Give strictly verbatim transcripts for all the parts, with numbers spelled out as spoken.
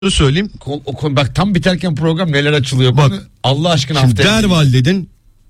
söyleyeyim. O, o, bak tam biterken program neler açılıyor. Bak Allah aşkına şimdi haftaya. Derwalder'in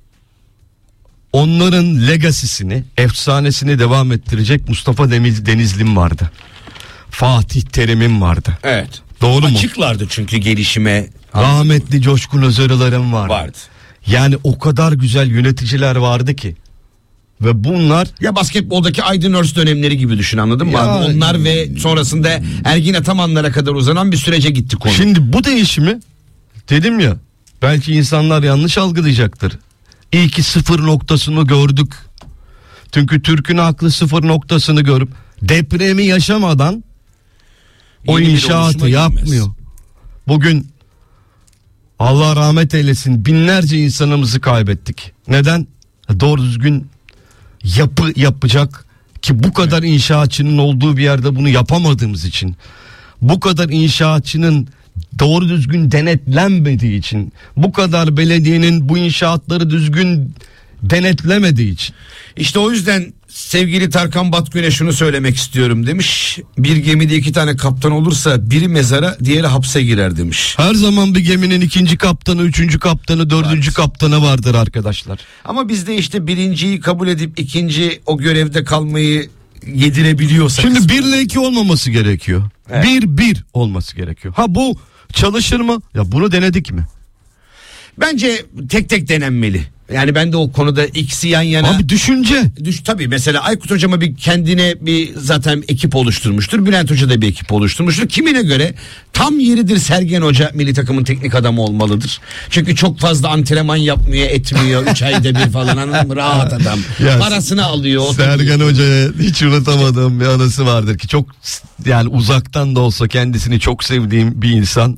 onların legasisini, efsanesini devam ettirecek Mustafa Denizli'm vardı. Fatih Terim'im vardı. Evet. Doğru mu? Açıklardı çünkü gelişime. Rahmetli Coşkun Özarılarım vardı. Vardı. Yani o kadar güzel yöneticiler vardı ki. Ve bunlar ya basketboldaki Aydın Örs dönemleri gibi düşün, anladın mı? Ya, onlar ve sonrasında Ergin Atamanlara kadar uzanan bir sürece gitti konu. Şimdi bu değişimi dedim ya, belki insanlar yanlış algılayacaktır. İyi ki sıfır noktasını gördük. Çünkü Türk'ün aklı sıfır noktasını görüp depremi yaşamadan o Yeni bir inşaatı oluşuma yapmıyor. girmez. Bugün Allah rahmet eylesin, binlerce insanımızı kaybettik. Neden? Doğru düzgün yapı yapacak ki bu kadar inşaatçının olduğu bir yerde bunu yapamadığımız için, bu kadar inşaatçının doğru düzgün denetlenmediği için, bu kadar belediyenin bu inşaatları düzgün denetlemediği için. İşte o yüzden sevgili Tarkan Batgün'e şunu söylemek istiyorum demiş. Bir gemide iki tane kaptan olursa biri mezara, diğeri hapse girer demiş. Her zaman bir geminin ikinci kaptanı, üçüncü kaptanı, dördüncü evet. kaptanı vardır arkadaşlar. Ama biz de işte birinciyi kabul edip ikinci o görevde kalmayı yedirebiliyorsak. Şimdi bir ile iki olmaması gerekiyor. Evet. Bir bir olması gerekiyor. Ha bu çalışır mı? Ya bunu denedik mi? Bence tek tek denenmeli. Yani ben de o konuda ikisi yan yana. Abi düşünce. Düş tabii, mesela Aykut Hocama bir kendine bir zaten ekip oluşturmuştur. Bülent Hoca da bir ekip oluşturmuştur. Kimine göre tam yeridir Sergen Hoca milli takımın teknik adamı olmalıdır. Çünkü çok fazla antrenman yapmıyor, etmiyor. Üç ayda bir falan, anladın mı? Rahat adam. Ya, parasını alıyor. Sergen Hoca'ya hiç unutamadığım bir anısı vardır ki çok, yani uzaktan da olsa kendisini çok sevdiğim bir insan.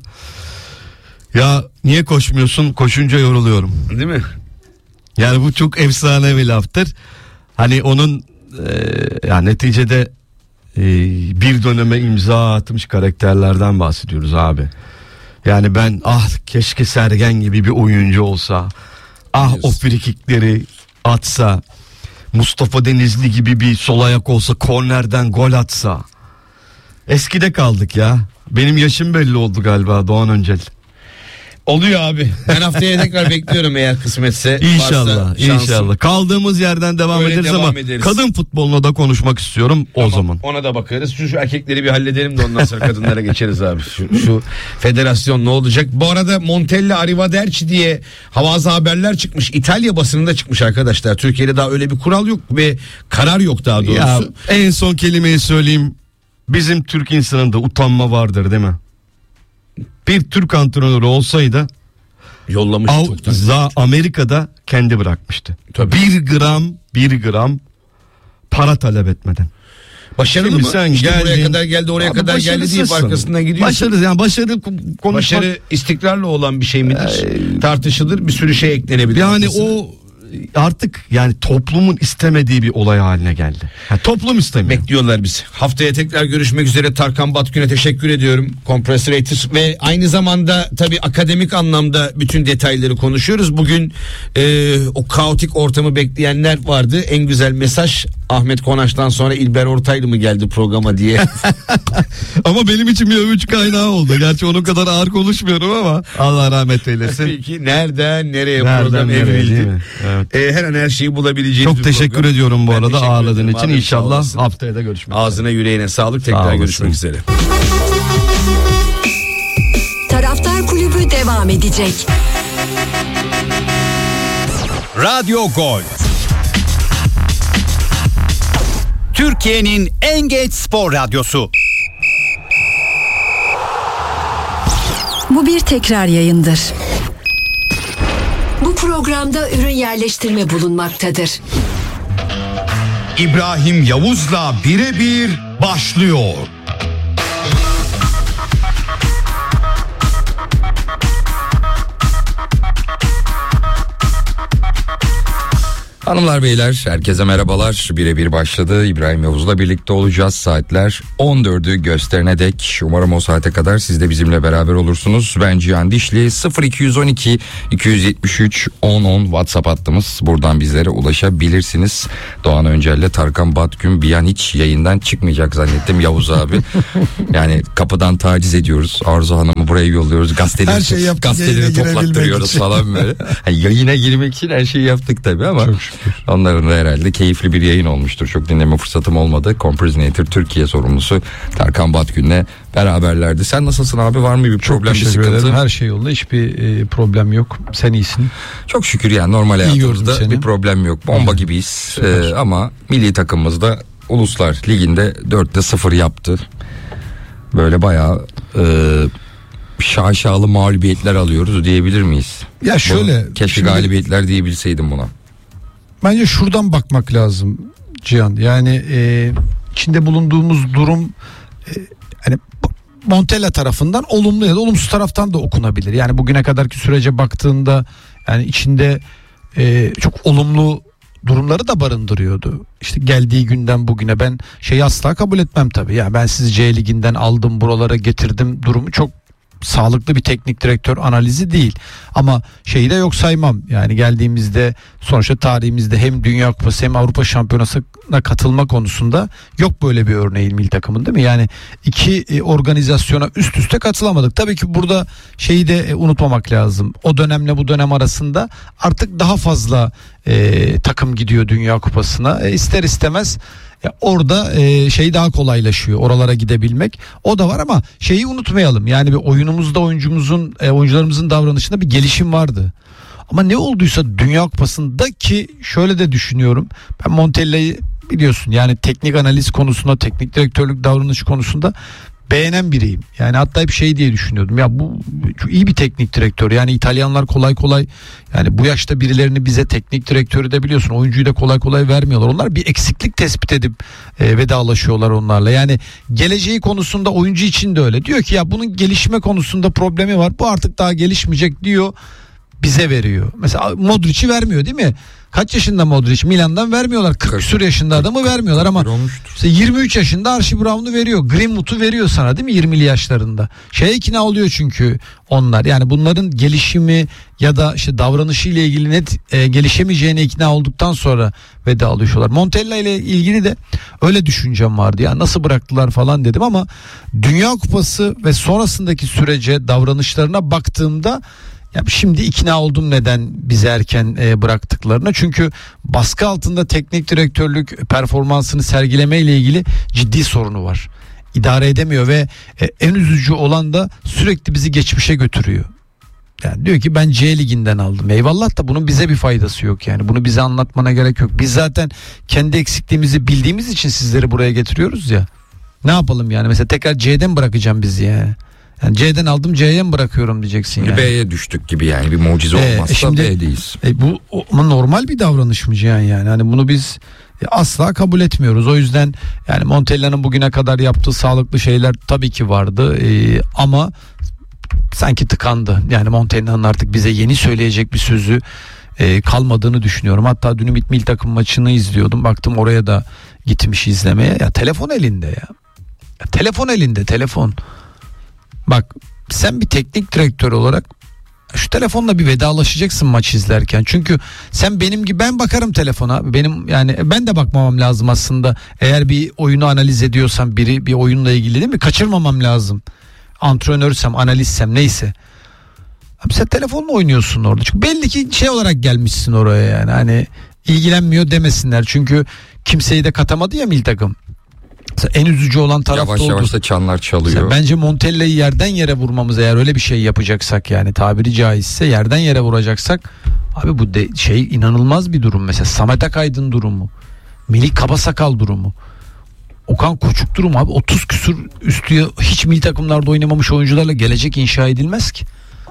Ya niye koşmuyorsun? Koşunca yoruluyorum. Değil mi? Yani bu çok efsane bir laftır. Hani onun e, yani neticede e, bir döneme imza atmış karakterlerden bahsediyoruz abi. Yani ben ah keşke Sergen gibi bir oyuncu olsa. Ah o frikikleri atsa. Mustafa Denizli gibi bir sol ayak olsa, kornerden gol atsa. Eskide kaldık ya. Benim yaşım belli oldu galiba Doğan Öncel. Oluyor abi. Ben haftaya tekrar bekliyorum eğer kısmetse. İnşallah, inşallah. Kaldığımız yerden devam Öyle ederiz devam ama ederiz. kadın futboluna da konuşmak istiyorum tamam, o zaman. Ona da bakarız. Şu, şu erkekleri bir halledelim de ondan sonra kadınlara geçeriz abi. Şu, şu federasyon ne olacak? Bu arada Montella Arrivederci diye havazı haberler çıkmış. İtalya basınında çıkmış arkadaşlar. Türkiye'de daha öyle bir kural yok ve karar yok daha doğrusu. Ya, en son kelimeyi söyleyeyim. Bizim Türk insanında utanma vardır değil mi? Bir Türk antrenörü olsaydı yollamış Av, çoktan. za, Amerika'da kendi bırakmıştı. Tabii. Bir gram bir gram para talep etmeden. Başarılı Şimdi mı? sen İşte geldin, buraya kadar geldi, oraya abi kadar geldi deyip arkasından gidiyorsun. Başarı yani başarı konuşmak. Başarı istikrarla olan bir şey midir? Ee, Tartışılır, bir sürü şey eklenebilir. Yani Aslında. o artık yani toplumun istemediği bir olay haline geldi. Yani toplum istemiyor. Bekliyorlar bizi. Haftaya tekrar görüşmek üzere. Tarkan Batgün'e teşekkür ediyorum. Compressor ve aynı zamanda tabii akademik anlamda bütün detayları konuşuyoruz. Bugün e, o kaotik ortamı bekleyenler vardı. En güzel mesaj Ahmet Konaş'tan sonra İlber Ortaylı mı geldi programa diye. Ama benim için bir övüç kaynağı oldu. Gerçi onun kadar ağır konuşmuyorum ama Allah rahmet eylesin. Peki nereden nereye nereden program nereye, evrildi? Evet. E, her an her şeyi bulabileceğiniz çok teşekkür program. ediyorum bu Ben arada ağırladığın için. Abi, İnşallah haftaya da görüşmek üzere. Ağzına yüreğine sağlık. Tekrar Sağ görüşmek üzere. Taraftar Kulübü devam edecek. Radyo Gol. Türkiye'nin en geç spor radyosu. Bu bir tekrar yayındır. Bu programda ürün yerleştirme bulunmaktadır. İbrahim Yavuz'la birebir başlıyor. Hanımlar beyler herkese merhabalar. Birebir başladı. İbrahim Yavuz'la birlikte olacağız. Saatler on dördü gösterene dek. Umarım o saate kadar siz de bizimle beraber olursunuz. Ben Cihan Dişli. sıfır iki on iki iki yetmiş üç on on WhatsApp hattımız. Buradan bizlere ulaşabilirsiniz. Doğan Öncel'le Tarkan Batgün bir an hiç yayından çıkmayacak zannettim Yavuz abi. Yani kapıdan taciz ediyoruz. Arzu Hanım'ı buraya yolluyoruz. Gazeteleri, her şey yaptık, gazeteleri toplattırıyoruz falan böyle. Yani yayına girmek için her şeyi yaptık tabii ama onların da herhalde keyifli bir yayın olmuştur. Çok dinleme fırsatım olmadı. Compresonator Türkiye sorumlusu Tarkan Batgün'le beraberlerdi. Sen nasılsın abi? Var mı bir problem, bir sıkıntı? Ederim. Her şey yolunda. Hiçbir e, problem yok. Sen iyisin. Çok şükür yani normal hayatımızda bir problem yok. Bomba evet. gibiyiz. Ee, ama milli takımımızda Uluslar Ligi'nde dörtte sıfır yaptı. Böyle bayağı e, şaşalı mağlubiyetler alıyoruz diyebilir miyiz? Ya şöyle. Bunu, keşke şimdi, galibiyetler diyebilseydim buna. Bence şuradan bakmak lazım Cihan. Yani e, içinde bulunduğumuz durum e, hani Montella tarafından olumlu ya da olumsuz taraftan da okunabilir. Yani bugüne kadarki sürece baktığında yani içinde e, çok olumlu durumları da barındırıyordu. İşte geldiği günden bugüne ben şeyi asla kabul etmem tabii. Yani ben sizi C Ligi'nden aldım buralara getirdim durumu çok sağlıklı bir teknik direktör analizi değil. Ama şeyi de yok saymam. Yani geldiğimizde sonuçta tarihimizde hem Dünya Kupası hem Avrupa Şampiyonası'na katılma konusunda yok böyle bir örneği milli takımın değil mi? Yani iki e, organizasyona üst üste katılamadık. Tabii ki burada şeyi de e, unutmamak lazım. O dönemle bu dönem arasında artık daha fazla e, takım gidiyor Dünya Kupası'na. E, ister istemez Ya orada e, şey daha kolaylaşıyor oralara gidebilmek. O da var ama şeyi unutmayalım. Yani bir oyunumuzda oyuncumuzun e, oyuncularımızın davranışında bir gelişim vardı. Ama ne olduysa Dünya Kupası'nda ki şöyle de düşünüyorum. Ben Montella'yı biliyorsun yani teknik analiz konusunda, teknik direktörlük davranışı konusunda beğenen biriyim. Yani hatta hep şey diye düşünüyordum. Ya bu çok iyi bir teknik direktör. Yani İtalyanlar kolay kolay yani bu yaşta birilerini bize teknik direktörü de biliyorsun oyuncuyu da kolay kolay vermiyorlar. Onlar bir eksiklik tespit edip e, vedalaşıyorlar onlarla. Yani geleceği konusunda oyuncu için de öyle. Diyor ki ya bunun gelişme konusunda problemi var. Bu artık daha gelişmeyecek diyor. Bize veriyor. Mesela Modric'i vermiyor değil mi? Kaç yaşında Modric? Milan'dan vermiyorlar. kırk küsur yaşında adamı vermiyorlar ama işte yirmi üç yaşında Archie Brown'u veriyor. Greenwood'u veriyor sana değil mi? yirmili yaşlarında. Şeye ikna oluyor çünkü onlar. Yani bunların gelişimi ya da işte davranışı ile ilgili net e, gelişemeyeceğine ikna olduktan sonra vedalıyorlar. Montella ile ilgili de öyle düşüncem vardı. Ya nasıl bıraktılar falan dedim ama Dünya Kupası ve sonrasındaki sürece davranışlarına baktığımda ya şimdi ikna oldum neden bizi erken e, bıraktıklarına. Çünkü baskı altında teknik direktörlük performansını sergileme ile ilgili ciddi sorunu var. İdare edemiyor ve e, en üzücü olan da sürekli bizi geçmişe götürüyor. Yani diyor ki ben C Ligi'nden aldım. Eyvallah da bunun bize bir faydası yok yani. Bunu bize anlatmana gerek yok. Biz zaten kendi eksikliğimizi bildiğimiz için sizleri buraya getiriyoruz ya. Ne yapalım yani mesela tekrar C'den bırakacağım bizi yani. Yani C'den aldım C'ye mi bırakıyorum diyeceksin yani. B'ye düştük gibi yani bir mucize ee, olmazsa şimdi, B'deyiz. E, bu ama normal bir davranış mı Cihan yani? Hani bunu biz e, asla kabul etmiyoruz. O yüzden yani Montella'nın bugüne kadar yaptığı sağlıklı şeyler tabii ki vardı e, ama sanki tıkandı. Yani Montella'nın artık bize yeni söyleyecek bir sözü e, kalmadığını düşünüyorum. Hatta dün Ümit Milli Takım maçını izliyordum. Baktım oraya da gitmiş izlemeye. Ya telefon elinde ya. ya telefon elinde telefon. Bak sen bir teknik direktör olarak şu telefonla bir vedalaşacaksın maç izlerken. Çünkü sen benim gibi ben bakarım telefona. Benim yani ben de bakmamam lazım aslında. Eğer bir oyunu analiz ediyorsam biri bir oyunla ilgili değil mi? Kaçırmamam lazım. Antrenörsem, analizsem neyse. Abi sen telefonla oynuyorsun orada. Çünkü belli ki şey olarak gelmişsin oraya yani. Hani ilgilenmiyor demesinler. Çünkü kimseyi de katamadı ya milli takım. En üzücü olan taraf yavaş oldu. yavaş da çanlar çalıyor. Mesela bence Montella'yı yerden yere vurmamız eğer öyle bir şey yapacaksak yani tabiri caizse yerden yere vuracaksak abi bu de, şey inanılmaz bir durum. Mesela Samet Akaydın durumu, Melih Kabasakal durumu, Okan Koçuk durumu abi otuz küsur üstü hiç milli takımlarda oynamamış oyuncularla gelecek inşa edilmez ki.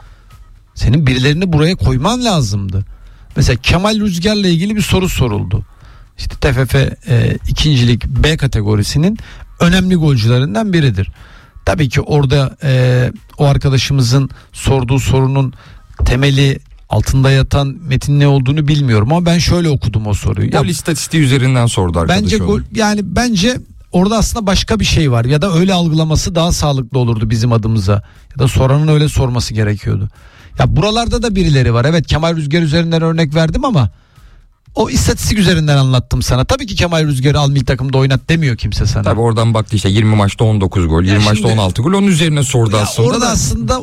Senin birilerini buraya koyman lazımdı. Mesela Kemal Rüzgar'la ilgili bir soru soruldu. İşte T F F e, ikincilik B kategorisinin önemli golcülerinden biridir. Tabii ki orada e, o arkadaşımızın sorduğu sorunun temeli altında yatan metin ne olduğunu bilmiyorum ama ben şöyle okudum o soruyu. Gol istatistiği üzerinden sordu arkadaş. Bence onu. gol yani bence orada aslında başka bir şey var ya da öyle algılaması daha sağlıklı olurdu bizim adımıza ya da soranın öyle sorması gerekiyordu. Ya buralarda da birileri var. Evet, Kemal Rüzgar üzerinden örnek verdim ama o istatistik üzerinden anlattım sana. Tabii ki Kemal Rüzgar'ı al milli takımda oynat demiyor kimse sana. Tabii oradan baktı işte yirmi maçta on dokuz gol, yirmi Ya maçta şimdi- on altı gol, onun üzerine sordu Ya aslında. orada da. aslında